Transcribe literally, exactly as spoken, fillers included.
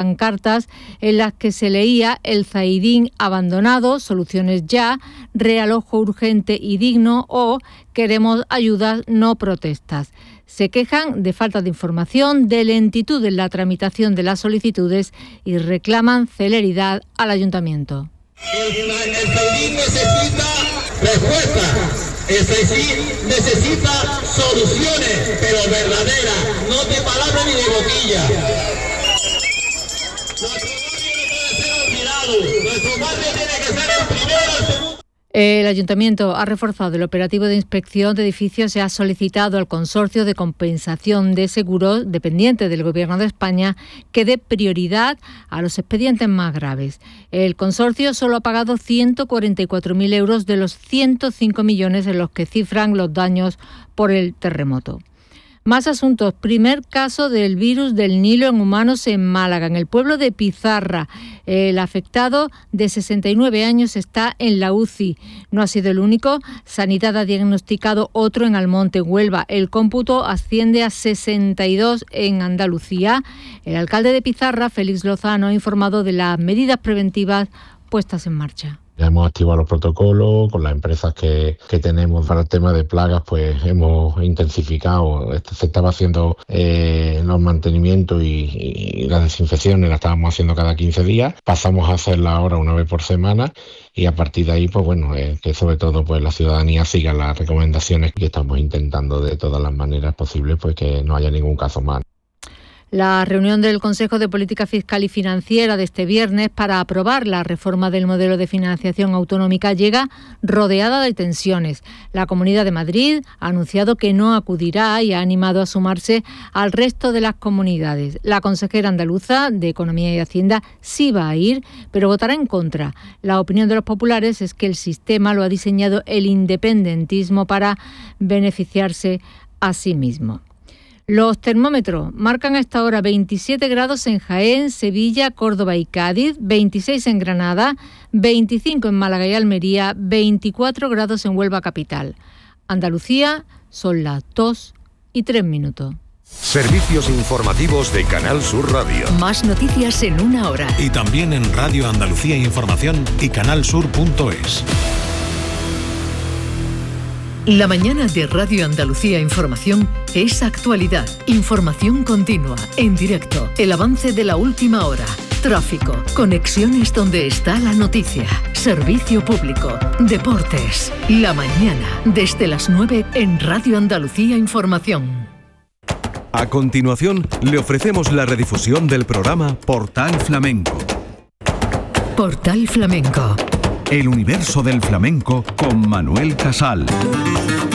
pancartas en las que se leía "El Zaidín abandonado, soluciones ya", "Realojo urgente y digno" o "Queremos ayudas, no protestas". Se quejan de falta de información, de lentitud en la tramitación de las solicitudes y reclaman celeridad al ayuntamiento. El, el Zaidín necesita respuestas, el Zaidín necesita soluciones, pero verdaderas, no de palabras ni de boquilla. Nuestro barrio no puede ser olvidado, nuestro barrio tiene que ser el primero, el segundo. El Ayuntamiento ha reforzado el operativo de inspección de edificios y ha solicitado al Consorcio de Compensación de Seguros, dependiente del Gobierno de España, que dé prioridad a los expedientes más graves. El consorcio solo ha pagado ciento cuarenta y cuatro mil euros de los ciento cinco millones en los que cifran los daños por el terremoto. Más asuntos. Primer caso del virus del Nilo en humanos en Málaga, en el pueblo de Pizarra. El afectado, de sesenta y nueve años, está en la U C I. No ha sido el único. Sanidad ha diagnosticado otro en Almonte, Huelva. El cómputo asciende a sesenta y dos en Andalucía. El alcalde de Pizarra, Félix Lozano, ha informado de las medidas preventivas puestas en marcha. Ya hemos activado los protocolos con las empresas que, que tenemos para el tema de plagas, pues hemos intensificado. Se estaba haciendo eh, los mantenimientos y, y las desinfecciones, las estábamos haciendo cada quince días. Pasamos a hacerla ahora una vez por semana y a partir de ahí, pues bueno, eh, que sobre todo pues la ciudadanía siga las recomendaciones que estamos intentando de todas las maneras posibles, pues que no haya ningún caso más. La reunión del Consejo de Política Fiscal y Financiera de este viernes para aprobar la reforma del modelo de financiación autonómica llega rodeada de tensiones. La Comunidad de Madrid ha anunciado que no acudirá y ha animado a sumarse al resto de las comunidades. La consejera andaluza de Economía y Hacienda sí va a ir, pero votará en contra. La opinión de los populares es que el sistema lo ha diseñado el independentismo para beneficiarse a sí mismo. Los termómetros marcan a esta hora veintisiete grados en Jaén, Sevilla, Córdoba y Cádiz, veintiséis en Granada, veinticinco en Málaga y Almería, veinticuatro grados en Huelva capital. Andalucía son las dos y tres minutos. Servicios informativos de Canal Sur Radio. Más noticias en una hora. Y también en Radio Andalucía Información y canalsur punto es. La mañana de Radio Andalucía Información es actualidad, información continua, en directo, el avance de la última hora, tráfico, conexiones donde está la noticia, servicio público, deportes. La mañana, desde las nueve en Radio Andalucía Información. A continuación, le ofrecemos la redifusión del programa Portal Flamenco. Portal Flamenco. El universo del flamenco con Manuel Casal.